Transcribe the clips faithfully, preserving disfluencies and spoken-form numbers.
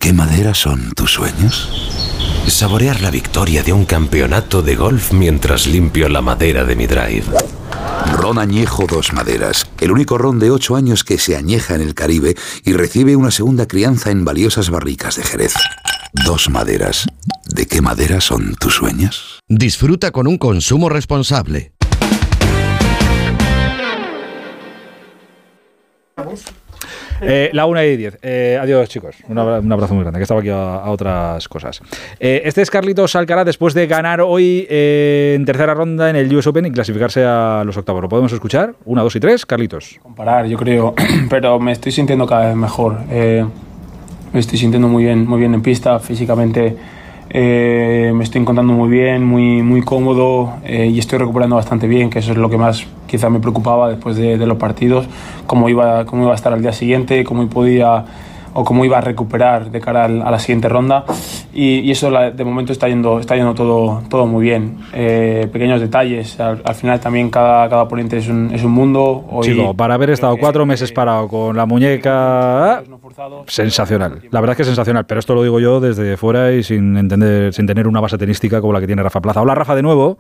qué madera son tus sueños? Saborear la victoria de un campeonato de golf mientras limpio la madera de mi drive. Ron Añejo Dos Maderas, el único ron de ocho años que se añeja en el Caribe y recibe una segunda crianza en valiosas barricas de Jerez. Dos Maderas. ¿De qué madera son tus sueños? Disfruta con un consumo responsable. Eh, la una y diez. Eh, adiós, chicos. Un abrazo, un abrazo muy grande, que estaba aquí a, a otras cosas. Eh, este es Carlitos Alcaraz después de ganar hoy eh, en tercera ronda en el U S Open y clasificarse a los octavos. ¿Lo podemos escuchar? Una, dos y tres. Carlitos. Comparar, yo creo, pero me estoy sintiendo cada vez mejor. Eh, me estoy sintiendo muy bien, muy bien en pista, físicamente. Eh, me estoy encontrando muy bien, muy, muy cómodo eh, y estoy recuperando bastante bien, que eso es lo que más quizá me preocupaba después de, de los partidos, cómo iba, cómo iba a estar al día siguiente, cómo podía o cómo iba a recuperar de cara al, a la siguiente ronda y, y eso la, de momento está yendo, está yendo todo, todo muy bien. Eh, pequeños detalles, al, al final también cada, cada oponente es un, es un mundo. Hoy, Chico, para haber estado cuatro meses parado con la muñeca, sensacional. La verdad es que es sensacional, pero esto lo digo yo desde fuera y sin entender, sin tener una base tenística como la que tiene Rafa Plaza. Hola, Rafa, de nuevo.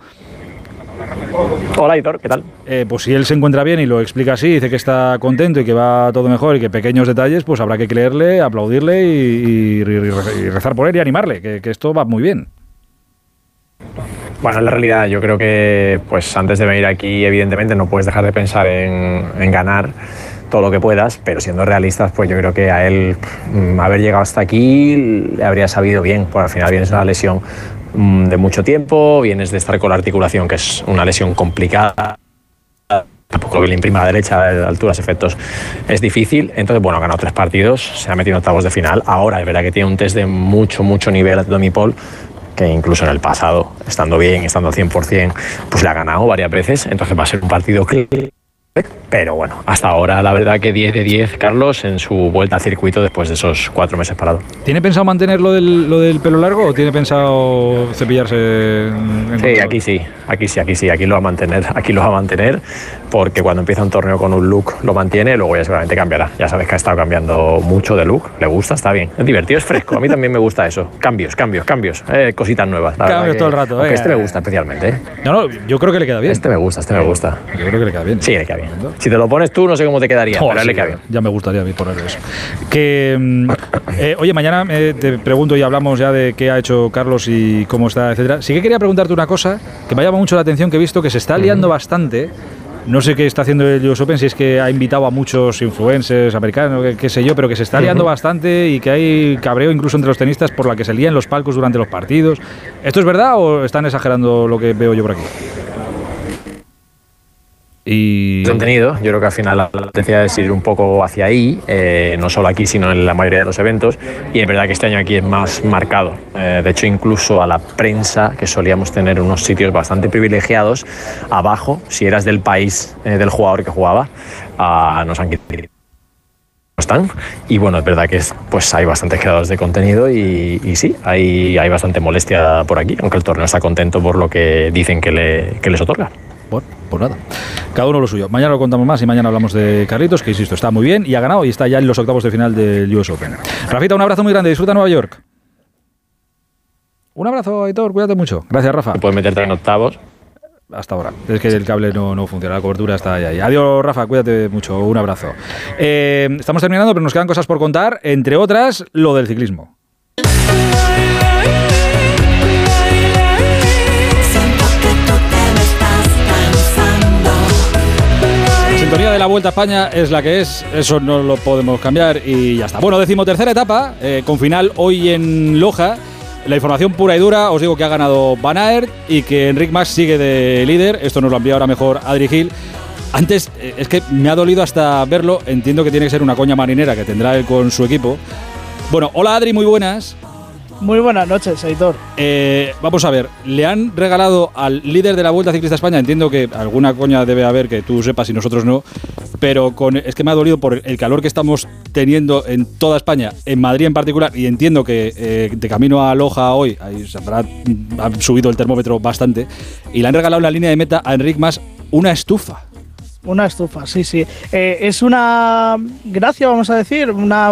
Hola, Hitor, ¿qué tal? Eh, pues si él se encuentra bien y lo explica así, dice que está contento y que va todo mejor y que pequeños detalles, pues habrá que creerle, aplaudirle y, y, y rezar por él y animarle, que, que esto va muy bien. Bueno, en la realidad yo creo que pues antes de venir aquí evidentemente no puedes dejar de pensar en, en ganar todo lo que puedas, pero siendo realistas pues yo creo que a él mmm, haber llegado hasta aquí le habría sabido bien, porque al final vienes de una lesión mmm, de mucho tiempo, vienes de estar con la articulación que es una lesión complicada, tampoco que le imprima a la derecha de alturas, efectos, es difícil. Entonces, bueno, ha ganado tres partidos, se ha metido en octavos de final. Ahora es verdad que tiene un test de mucho, mucho nivel de Tommy Paul, que incluso en el pasado, estando bien, estando al cien por ciento, pues le ha ganado varias veces. Entonces va a ser un partido clave. Pero bueno, hasta ahora la verdad que diez de diez Carlos en su vuelta al circuito después de esos cuatro meses parado. ¿Tiene pensado mantener lo del, lo del pelo largo o tiene pensado cepillarse? En sí, aquí sí, aquí sí, aquí sí, aquí lo va a mantener, aquí lo va a mantener porque cuando empieza un torneo con un look lo mantiene, luego ya seguramente cambiará. Ya sabes que ha estado cambiando mucho de look, le gusta, está bien, es divertido, es fresco, a mí también me gusta eso, cambios, cambios, cambios, eh, cositas nuevas. Cambios todo el rato. Eh, este me gusta especialmente. ¿eh? No, no, yo creo que le queda bien. Este me gusta, este me gusta. Yo creo que le queda bien. Sí, le queda bien. Si te lo pones tú, no sé cómo te quedaría, oh, pero sí, le queda bien. Ya me gustaría a mí poner eso. Que, eh, oye, mañana eh, te pregunto y hablamos ya de qué ha hecho Carlos y cómo está, etcétera. Sí que quería preguntarte una cosa que me llama mucho la atención, que he visto que se está liando uh-huh. bastante. No sé qué está haciendo el U S Open, si es que ha invitado a muchos influencers americanos, qué, qué sé yo, pero que se está liando uh-huh. bastante y que hay cabreo incluso entre los tenistas por la que se lían los palcos durante los partidos. ¿Esto es verdad o están exagerando lo que veo yo por aquí? Y contenido, yo creo que al final la tendencia es ir un poco hacia ahí, eh, no solo aquí sino en la mayoría de los eventos, y es verdad que este año aquí es más marcado, eh, de hecho incluso a la prensa, que solíamos tener unos sitios bastante privilegiados abajo, si eras del país eh, del jugador que jugaba, uh, nos han quitado. Están y bueno, es verdad que es, pues hay bastantes creadores de contenido y, y sí, hay, hay bastante molestia por aquí, aunque el torneo está contento por lo que dicen que, le, que les otorga. Bueno, pues nada, cada uno lo suyo. Mañana lo contamos más y mañana hablamos de Carlitos, que insisto, está muy bien y ha ganado y está ya en los octavos de final del U S Open. Rafita, un abrazo muy grande, disfruta Nueva York. Un abrazo, Aitor, cuídate mucho. Gracias, Rafa. Puedes meterte en octavos. Hasta ahora, es que el cable no, no funciona, la cobertura está ahí, ahí. Adiós, Rafa, cuídate mucho, un abrazo. Eh, estamos terminando, pero nos quedan cosas por contar, entre otras, lo del ciclismo. La sintonía de la Vuelta a España es la que es, eso no lo podemos cambiar y ya está. Bueno, decimotercera etapa, eh, con final hoy en Loja. La información pura y dura, os digo que ha ganado Van Aert y que Enric Mas sigue de líder. Esto nos lo envía ahora mejor Adri Gil. Antes, eh, es que me ha dolido hasta verlo. Entiendo que tiene que ser una coña marinera que tendrá él con su equipo. Bueno, hola Adri, muy buenas. Muy buenas noches, Aitor. Eh, vamos a ver, le han regalado al líder de la Vuelta Ciclista a España, entiendo que alguna coña debe haber que tú sepas y nosotros no, pero con, es que me ha dolido por el calor que estamos teniendo en toda España, en Madrid en particular, y entiendo que eh, de camino a Loja hoy ahí se habrá ha subido el termómetro bastante, y le han regalado en la línea de meta a Enric Mas una estufa. Una estufa, sí, sí. Eh, es una gracia, vamos a decir, una